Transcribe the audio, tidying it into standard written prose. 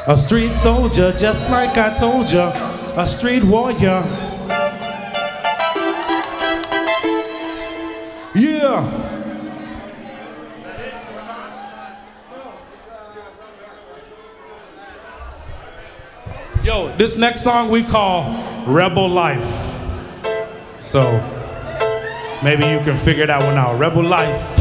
A street soldier, just like I told ya. A street warrior. Yeah. Yo, this next song we call Rebel Life. So maybe you can figure that one out. Rebel Life.